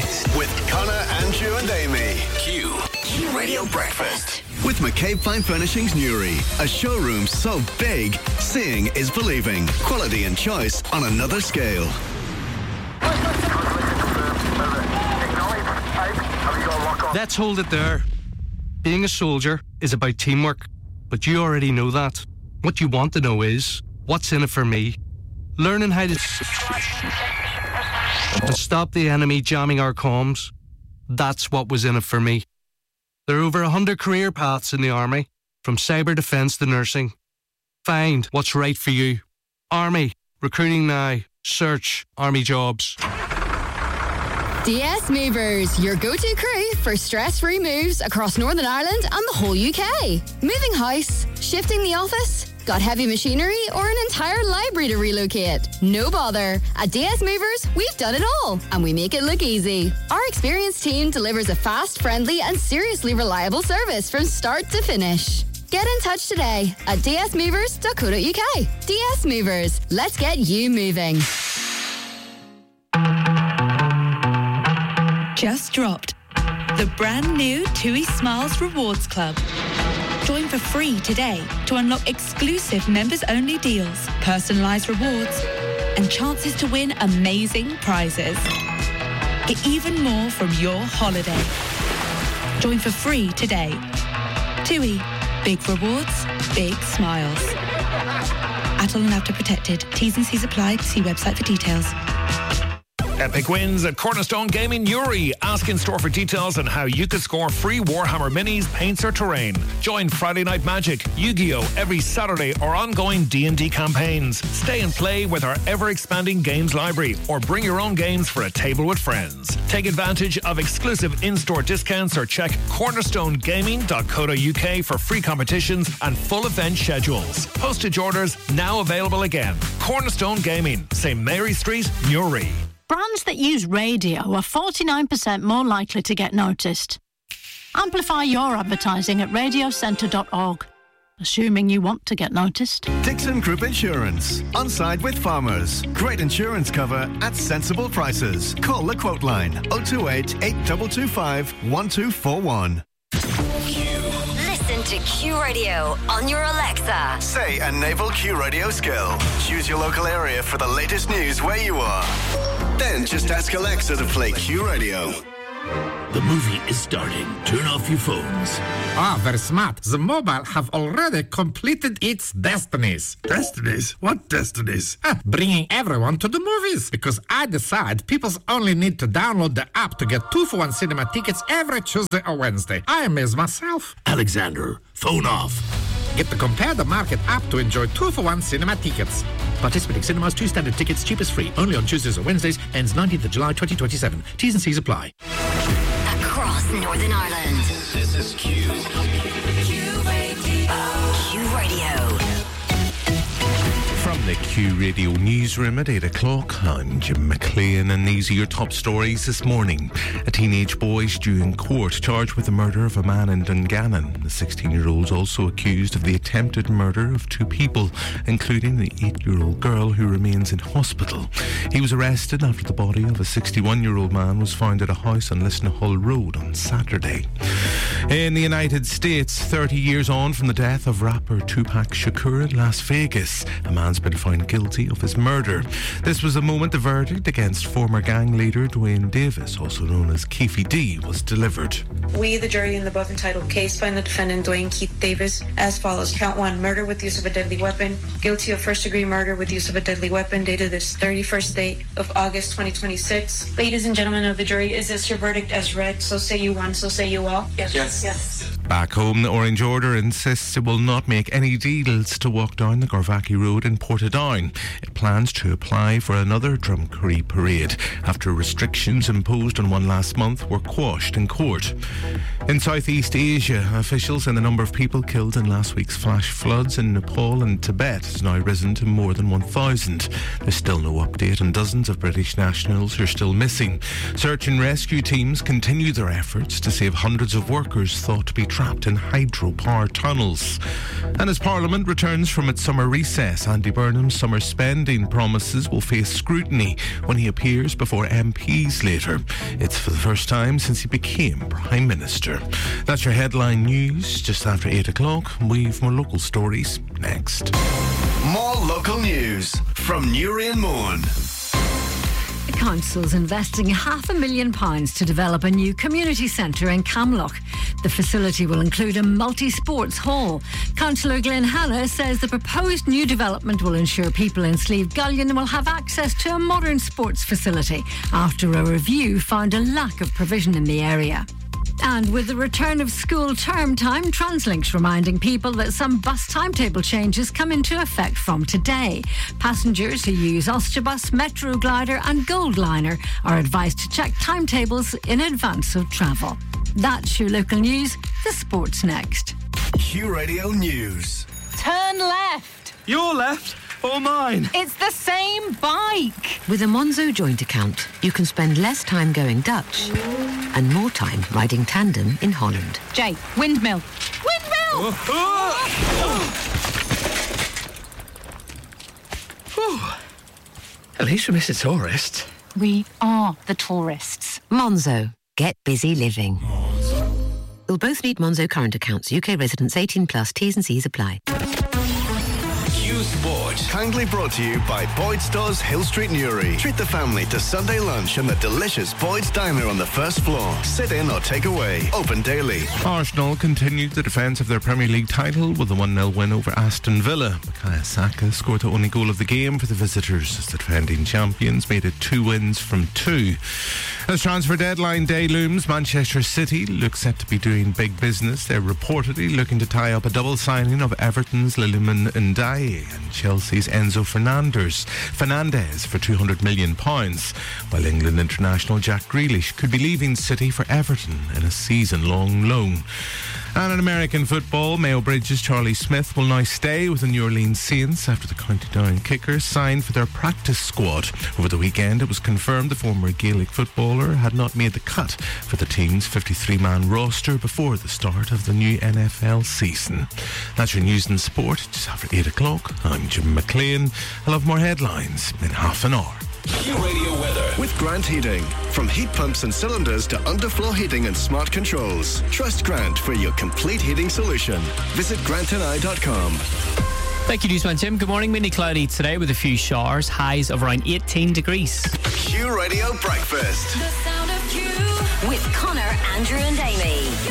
with Connor, Andrew and Amy. Q Radio Breakfast. With McCabe Fine Furnishings Newry, a showroom so big, seeing is believing. Quality and choice on another scale. Let's hold it there. Being a soldier is about teamwork, but you already know that. What you want to know is, what's in it for me? Learning how to stop the enemy jamming our comms. That's what was in it for me. There are over 100 career paths in the Army, from cyber defence to nursing. Find what's right for you. Army, recruiting now. Search Army jobs. DS Movers, your go-to crew for stress-free moves across Northern Ireland and the whole UK. Moving house, shifting the office, got heavy machinery or an entire library to relocate? No bother. At DS Movers, we've done it all and we make it look easy. Our experienced team delivers a fast, friendly and seriously reliable service from start to finish. Get in touch today at dsmovers.co.uk. DS Movers, let's get you moving. Just dropped the brand new TUI Smiles Rewards Club. Join for free today to unlock exclusive members-only deals, personalised rewards, and chances to win amazing prizes. Get even more from your holiday. Join for free today. TUI. Big rewards, big smiles. Atoll and After Protected. T's and C's apply. See website for details. Epic wins at Cornerstone Gaming Newry. Ask in store for details on how you could score free Warhammer minis, paints or terrain. Join Friday Night Magic, Yu-Gi-Oh! Every Saturday or ongoing D&D campaigns. Stay and play with our ever-expanding games library or bring your own games for a table with friends. Take advantage of exclusive in-store discounts or check cornerstonegaming.co.uk for free competitions and full event schedules. Postage orders now available again. Cornerstone Gaming, St. Mary Street, Newry. Brands that use radio are 49% more likely to get noticed. Amplify your advertising at radiocentre.org, assuming you want to get noticed. Dixon Group Insurance. On side with farmers. Great insurance cover at sensible prices. Call the quote line 028 8225 1241. Listen to Q Radio on your Alexa. Say a naval Q Radio skill. Choose your local area for the latest news where you are. Then just ask Alexa to play Q Radio. The movie is starting. Turn off your phones. Ah, very smart. The mobile have already completed its destinies. Destinies? What destinies? Bringing everyone to the movies. Because I decide people only need to download the app to get 2-for-1 cinema tickets every Tuesday or Wednesday. I amaze myself. Alexander, phone off. Get the Compare the Market app to enjoy 2-for-1 cinema tickets. Participating cinemas, 2 standard tickets, cheapest free. Only on Tuesdays or Wednesdays. Ends 19th of July 2027. T's and C's apply. Across Northern Ireland. This is Q. Q Radio. From the Q Radio newsroom at 8 o'clock, I'm Jim McLean, and these are your top stories this morning. A teenage boy is due in court, charged with the murder of a man in Dungannon. The 16-year-old is also accused of the attempted murder of 2 people, including the 8-year-old girl who remains in hospital. He was arrested after the body of a 61-year-old man was found at a house on Lisnahull Road on Saturday. In the United States, 30 years on from the death of rapper Tupac Shakur in Las Vegas, a man's been found guilty of his murder. This was the moment the verdict against former gang leader Dwayne Davis, also known as Keefe D, was delivered. We, the jury in the above entitled case, find the defendant Dwayne Keith Davis as follows. Count 1, murder with use of a deadly weapon. Guilty of first-degree murder with use of a deadly weapon, dated this 31st day of August 2026. Ladies and gentlemen of the jury, is this your verdict as read? So say you one, so say you all. Yes. Back home, the Orange Order insists it will not make any deals to walk down the Garvackie Road in Portadown. It plans to apply for another Drumcree parade after restrictions imposed on one last month were quashed in court. In Southeast Asia, officials say the number of people killed in last week's flash floods in Nepal and Tibet has now risen to more than 1,000. There's still no update on dozens of British nationals who are still missing. Search and rescue teams continue their efforts to save hundreds of workers thought to be trapped in hydropower tunnels. And as Parliament returns from its summer recess, Andy Burnham's summer spending promises will face scrutiny when he appears before MPs later. It's for the first time since he became Prime Minister. That's your headline news just after 8 o'clock. We've more local stories next. More local news from Newry and Mourne. The council's investing £500,000 to develop a new community centre in Camlock. The facility will include a multi-sports hall. Councillor Glenn Hanna says the proposed new development will ensure people in Slieve Gullion will have access to a modern sports facility after a review found a lack of provision in the area. And with the return of school term time, Translink's reminding people that some bus timetable changes come into effect from today. Passengers who use Ulsterbus, Metro Glider and Goldliner are advised to check timetables in advance of travel. That's your local news. The sport's next. Q Radio News. Turn left. Your left or mine? It's the same bike. With a Monzo joint account, you can spend less time going Dutch and more time riding tandem in Holland. Jay, windmill. Windmill! At least we missed a tourist. We are the tourists. Monzo. Get busy living. You'll both need Monzo current accounts. UK residents 18 plus. T's and C's apply. Q Sport. Kindly brought to you by Boyd's Stores, Hill Street, Newry. Treat the family to Sunday lunch in the delicious Boyd's Diner on the first floor. Sit in or take away. Open daily. Arsenal continued the defence of their Premier League title with a 1-0 win over Aston Villa. Bukayo Saka scored the only goal of the game for the visitors as the defending champions made it 2 wins from 2. As transfer deadline day looms, Manchester City look set to be doing big business. They're reportedly looking to tie up a double signing of Everton's Liliman Ndiaye and Chelsea's Enzo Fernandez for £200 million, while England international Jack Grealish could be leaving City for Everton in a season-long loan. And in American football, Mayo Bridges' Charlie Smith will now stay with the New Orleans Saints after the County Down kickers signed for their practice squad. Over the weekend, it was confirmed the former Gaelic footballer had not made the cut for the team's 53-man roster before the start of the new NFL season. That's your news and sport just after 8 o'clock. I'm Jim McLean. I'll have more headlines in half an hour. Q Radio weather with Grant Heating. From heat pumps and cylinders to underfloor heating and smart controls. Trust Grant for your complete heating solution. Visit grantandI.com. Thank you, Newsman Tim. Good morning. Mainly cloudy today with a few showers. Highs of around 18 degrees. Q Radio Breakfast. The sound of Q with Connor, Andrew and Amy.